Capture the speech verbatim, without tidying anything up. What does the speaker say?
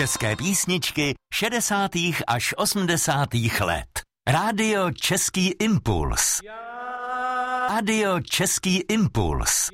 České písničky šedesátých až osmdesátých let. Rádio Český impuls. Rádio Český impuls.